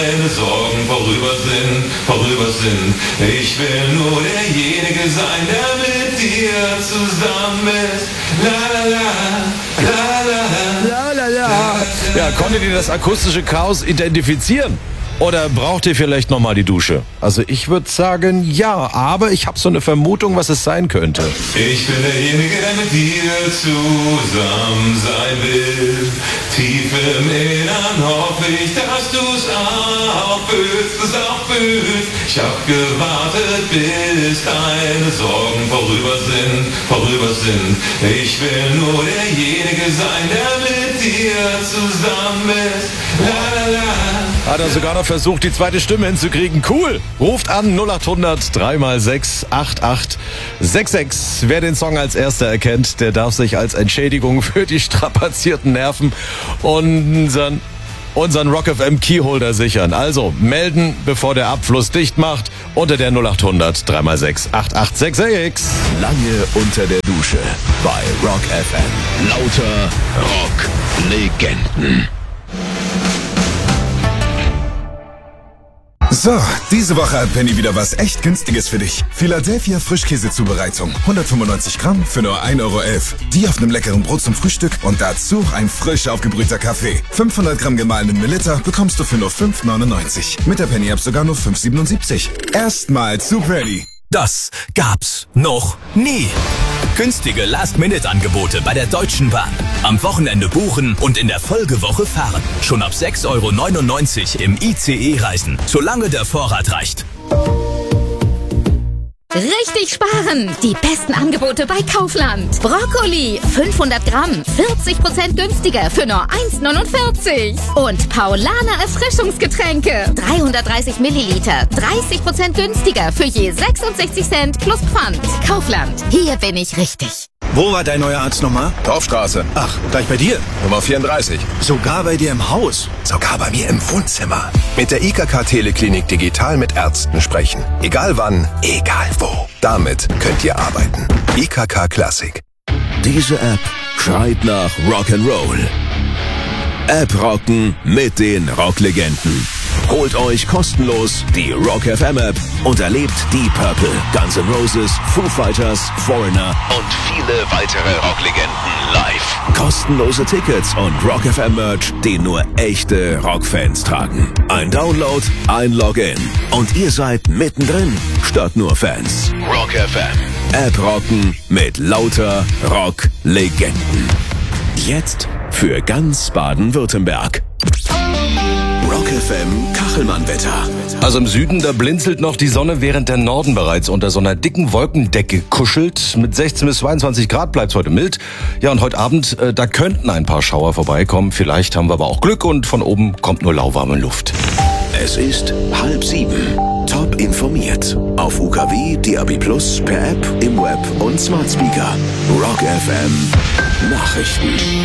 Meine Sorgen vorüber sind. Ich will nur derjenige sein, der mit dir zusammen ist. La la la, la la la. Ja, konntet ihr das akustische Chaos identifizieren? Oder braucht ihr vielleicht nochmal die Dusche? Also ich würde sagen, ja, aber ich habe so eine Vermutung, was es sein könnte. Ich bin derjenige, der mit dir zusammen sein will. Tief im Innern hoffe ich, dass du's auch fühlst, Ich hab gewartet, bis deine Sorgen vorüber sind. Ich will nur derjenige sein, der mit dir zusammen ist. La la la. Hat er sogar noch versucht, die zweite Stimme hinzukriegen. Cool. Ruft an 0800 3x6 8866. Wer den Song als erster erkennt, der darf sich als Entschädigung für die strapazierten Nerven unseren Rock FM Keyholder sichern. Also melden, bevor der Abfluss dicht macht, unter der 0800 3x6 8866. Lange unter der Dusche bei Rock FM. Lauter Rock-Legenden. So, diese Woche hat Penny wieder was echt Günstiges für dich. Philadelphia Frischkäsezubereitung. 195 Gramm für nur 1,11 €. Die auf einem leckeren Brot zum Frühstück und dazu ein frisch aufgebrühter Kaffee. 500 Gramm gemahlenen Melitta bekommst du für nur 5,99 €. Mit der Penny-App sogar nur 5,77 €. Erstmal zu Penny. Das gab's noch nie. Günstige Last-Minute-Angebote bei der Deutschen Bahn. Am Wochenende buchen und in der Folgewoche fahren. Schon ab 6,99 € im ICE reisen, solange der Vorrat reicht. Richtig sparen! Die besten Angebote bei Kaufland. Brokkoli, 500 Gramm, 40% günstiger für nur 1,49 €. Und Paulaner Erfrischungsgetränke, 330 Milliliter, 30% günstiger für je 66 Cent plus Pfand. Kaufland, hier bin ich richtig. Wo war dein neuer Arzt nochmal? Dorfstraße. Ach, gleich bei dir. Nummer 34. Sogar bei dir im Haus. Sogar bei mir im Wohnzimmer. Mit der IKK Teleklinik digital mit Ärzten sprechen. Egal wann, egal wo. Damit könnt ihr arbeiten. IKK Classic. Diese App schreit nach Rock'n'Roll. App rocken mit den Rocklegenden. Holt euch kostenlos die Rock FM App und erlebt die Purple, Guns N' Roses, Foo Fighters, Foreigner und viele weitere Rocklegenden live. Kostenlose Tickets und Rock FM Merch, den nur echte Rockfans tragen. Ein Download, ein Login und ihr seid mittendrin statt nur Fans. Rock FM. App rocken mit lauter Rocklegenden. Jetzt für ganz Baden-Württemberg. Rock FM Kachelmann-Wetter. Also im Süden, da blinzelt noch die Sonne, während der Norden bereits unter so einer dicken Wolkendecke kuschelt. Mit 16 bis 22 Grad bleibt's heute mild. Ja, und heute Abend, da könnten ein paar Schauer vorbeikommen. Vielleicht haben wir aber auch Glück und von oben kommt nur lauwarme Luft. Es ist 6:30. Top informiert. Auf UKW, DAB+, per App, im Web und Smart Speaker. Rock FM Nachrichten.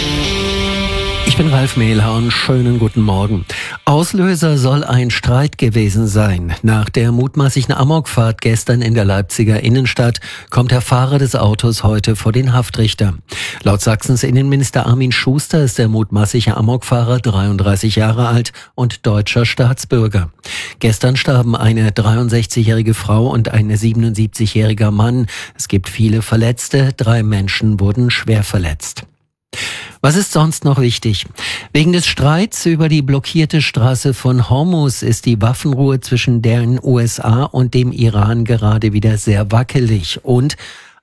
Ich bin Ralf Mehlhaar und schönen guten Morgen. Auslöser soll ein Streit gewesen sein. Nach der mutmaßlichen Amokfahrt gestern in der Leipziger Innenstadt kommt der Fahrer des Autos heute vor den Haftrichter. Laut Sachsens Innenminister Armin Schuster ist der mutmaßliche Amokfahrer 33 Jahre alt und deutscher Staatsbürger. Gestern starben eine 63-jährige Frau und ein 77-jähriger Mann. Es gibt viele Verletzte, 3 Menschen wurden schwer verletzt. Was ist sonst noch wichtig? Wegen des Streits über die blockierte Straße von Hormuz ist die Waffenruhe zwischen den USA und dem Iran gerade wieder sehr wackelig. Und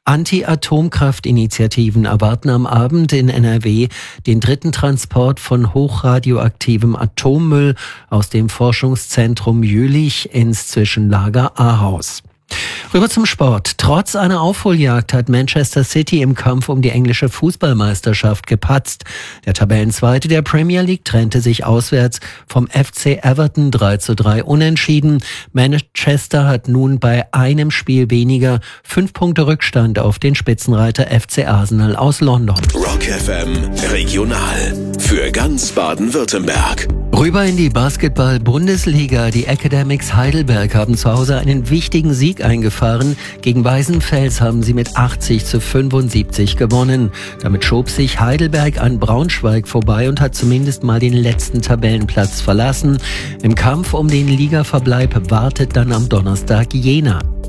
Anti-Atomkraft-Initiativen erwarten am Abend in NRW den 3. Transport von hochradioaktivem Atommüll aus dem Forschungszentrum Jülich ins Zwischenlager Ahaus. Rüber zum Sport. Trotz einer Aufholjagd hat Manchester City im Kampf um die englische Fußballmeisterschaft gepatzt. Der Tabellenzweite der Premier League trennte sich auswärts vom FC Everton 3:3 unentschieden. Manchester hat nun bei einem Spiel weniger 5 Punkte Rückstand auf den Spitzenreiter FC Arsenal aus London. Rock FM Regional. Für ganz Baden-Württemberg. Rüber in die Basketball-Bundesliga. Die Academics Heidelberg haben zu Hause einen wichtigen Sieg eingefahren. Gegen Weißenfels haben sie mit 80-75 gewonnen. Damit schob sich Heidelberg an Braunschweig vorbei und hat zumindest mal den letzten Tabellenplatz verlassen. Im Kampf um den Ligaverbleib wartet dann am Donnerstag Jena.